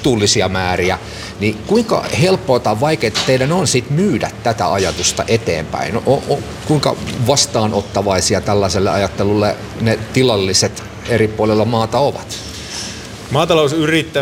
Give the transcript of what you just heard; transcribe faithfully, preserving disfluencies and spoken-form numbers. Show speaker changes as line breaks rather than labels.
kohtuullisia määriä, niin kuinka helppoa tai vaikeaa teidän on sit myydä tätä ajatusta eteenpäin? O, o, kuinka vastaanottavaisia tällaiselle ajattelulle ne tilalliset eri puolilla maata ovat?
Maatalousyrittäjät